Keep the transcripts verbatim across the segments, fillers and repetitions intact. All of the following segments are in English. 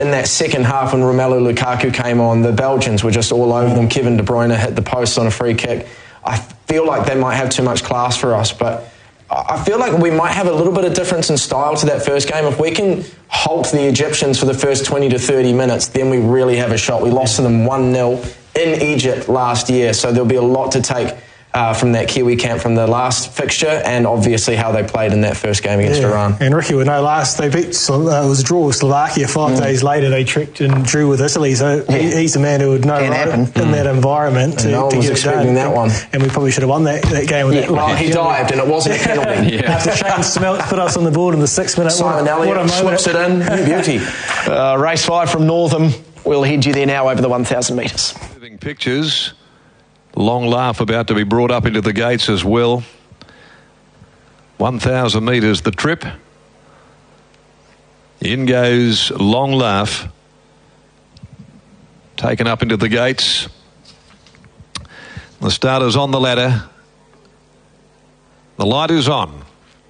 in that second half when Romelu Lukaku came on, the Belgians were just all over them. Kevin De Bruyne hit the post on a free kick. I feel like they might have too much class for us, but I feel like we might have a little bit of difference in style to that first game. If we can halt the Egyptians for the first twenty to thirty minutes, then we really have a shot. We lost to them one nil in Egypt last year, so there'll be a lot to take uh, from that Kiwi camp from the last fixture, and obviously how they played in that first game against yeah. Iran. And Ricky would know last they beat, uh, it was a draw with Slovakia. Five mm. days later they tricked and drew with Italy, so yeah. he's the man who would know right in mm. that environment to, no one to was get expecting it done. that one. And we probably should have won that, that game with yeah. that. Well, he dived and it wasn't a penalty. yeah. After Shane Smeltz put us on the board in the sixth minute. Simon what, Elliott what a slips it in. Beauty. Uh, race five from Northam. We'll head you there now over the one thousand metres. Moving pictures. Long Laugh about to be brought up into the gates as well. one thousand metres the trip. In goes Long Laugh. Taken up into the gates. The starter's on the ladder. The light is on.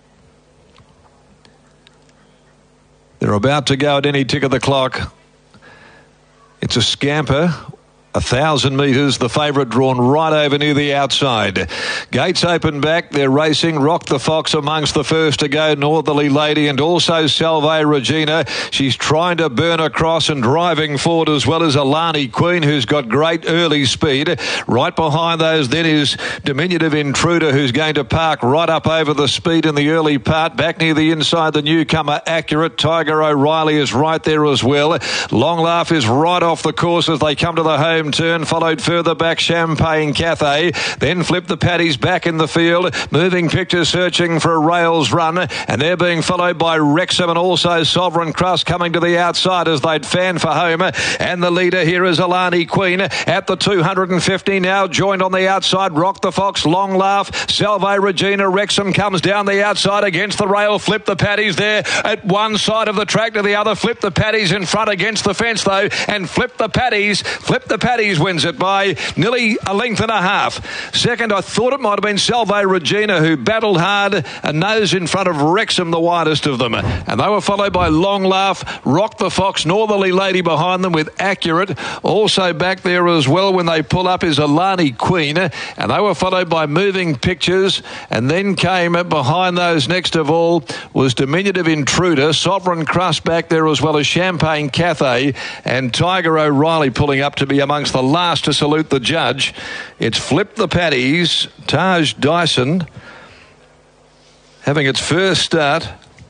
They're about to go at any tick of the clock. It's a scamper. A thousand metres, the favourite drawn right over near the outside. Gates open back, they're racing. Rock the Fox amongst the first to go, Northerly Lady, and also Salve Regina. She's trying to burn across and driving forward, as well as Alani Queen, who's got great early speed. Right behind those then is Diminutive Intruder, who's going to park right up over the speed in the early part. Back near the inside, the newcomer Accurate. Tiger O'Reilly is right there as well. Long Laugh is right off the course as they come to the home turn, followed further back Champagne Cathay, then Flip the Paddies back in the field. Moving Pictures searching for a rails run, and they're being followed by Wrexham and also Sovereign Crust coming to the outside as they'd fan for home. And the leader here is Alani Queen at the two hundred fifty now, joined on the outside Rock the Fox, Long Laugh, Salve Regina. Wrexham comes down the outside against the rail. Flip the Paddies there at one side of the track to the other. Flip the Paddies in front against the fence though, and Flip the Paddies, Flip the Paddies wins it by nearly a length and a half. Second, I thought it might have been Salve Regina, who battled hard, a nose in front of Wrexham, the widest of them. And they were followed by Long Laugh, Rock the Fox, Northerly Lady behind them with Accurate. Also back there as well when they pull up is Alani Queen. And they were followed by Moving Pictures. And then came behind those next of all was Diminutive Intruder, Sovereign Crust back there as well as Champagne Cathay, and Tiger O'Reilly pulling up to be amongst the last to salute the judge. It's Flip the Paddies, Taj Dyson having its first start,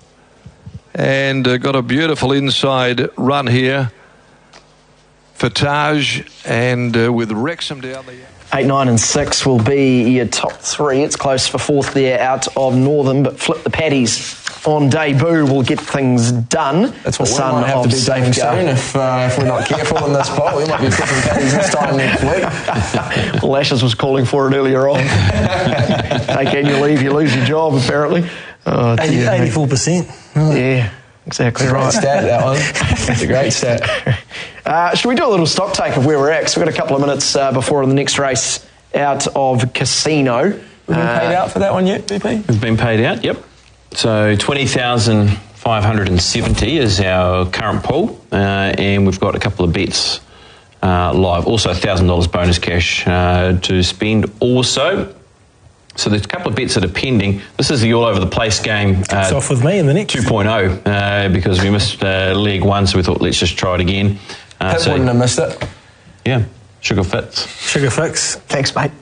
and uh, got a beautiful inside run here for Taj, and uh, with Wrexham down the Eight, nine and six will be your top three. It's close for fourth there out of Northern, but Flip the Paddies on debut will get things done. That's what the we might have to be doing soon if, uh, if we're not careful in this pot. We might be flipping Paddies this time next week. Well, Ashes was calling for it earlier on. Take annual leave, you lose your job, apparently. Oh, eighty-four percent. Yeah. Exactly That's a right. Great stat, that one. That's a great stat. Uh, should we do a little stock take of where we're at? Because we've got a couple of minutes uh, before the next race out of Casino. We've been uh, paid out for that one yet, B P? We've been paid out, yep. So twenty thousand five hundred seventy is our current pool, uh, and we've got a couple of bets uh, live. Also one thousand dollars bonus cash uh, to spend also. So there's a couple of bets that are pending. This is the all-over-the-place game. Uh, it's off with me in the next. two point oh, uh, because we missed uh, leg one, so we thought let's just try it again. Uh, so, wouldn't have missed it. Yeah, Sugar Fits. Sugar Fix. Thanks, mate.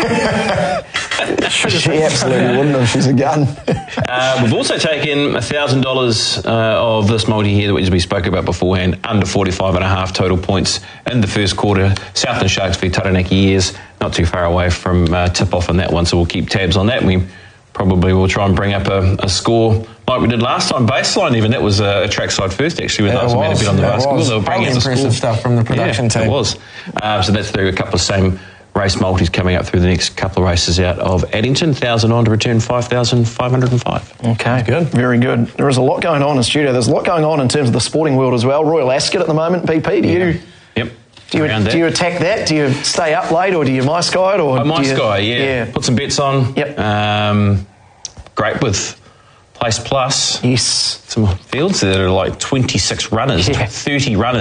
She absolutely wouldn't have. She's a gun. uh, we've also taken one thousand dollars uh, of this multi here that we spoke about beforehand, under forty-five and a half total points in the first quarter. Southern Sharks v Taranaki Years, not too far away from uh, tip-off on that one, so we'll keep tabs on that. We probably will try and bring up a, a score like we did last time. Baseline even, that was a, a trackside first actually with us. We made a bit on the basketball. They were bringing out the impressive score. Stuff from the production yeah, team. It was. Uh, so that's through a couple of same race multis coming up through the next couple of races out of Addington. one thousand on to return five thousand five hundred five. Okay, good. Very good. There is a lot going on in studio. There's a lot going on in terms of the sporting world as well. Royal Ascot at the moment, B P, do yeah. you... Yep. Do you, do you attack that? Do you stay up late or do you my sky it? Or I my you, sky, yeah. yeah. Put some bets on. Yep. Um, great with Place Plus. Yes. Some fields that are like twenty-six runners, Yeah. thirty runners.